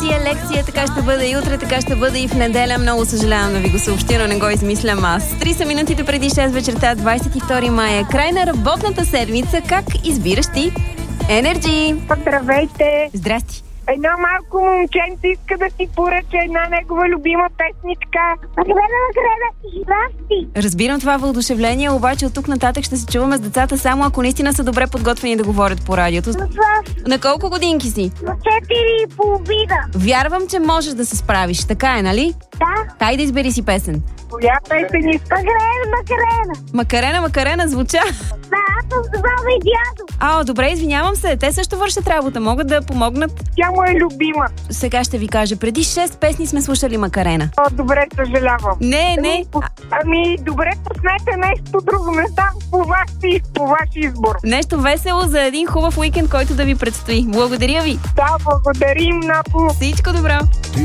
лекция, така ще бъде и утре, така ще бъде и в неделя. Много съжалявам да ви го съобщя, но не го измислям аз. 3 са минутите преди 6 вечерта, 22 мая. Край на работната седмица. Как избираш ти? Енерджи! Здравейте! Здрасти! Едно малко момченце иска да си поръча една негова любима песничка. Макарена, здрасти! Разбирам това въодушевление, обаче от тук нататък ще се чуваме с децата само ако наистина са добре подготвени да говорят по радиото. На колко годинки си? На 4,5. Вярвам, че можеш да се справиш. Така е, нали? Да. Хайде, избери си песен. Коя песен иска? Макарена. Макарена звуча. Да, аз съм с баба и дядо. Добре, извинявам се. Те също вършат работа. Могат да помогнат. Тя му е любима. Сега ще ви кажа. Преди 6 песни сме слушали Макарена. Добре, съжалявам. Не. Добре, пуснете нещо друго. Не знам, по ваш избор. Нещо весело за един хубав уикенд, който да ви предстои. Благодаря ви. Да, благодарим много. Всичко добро.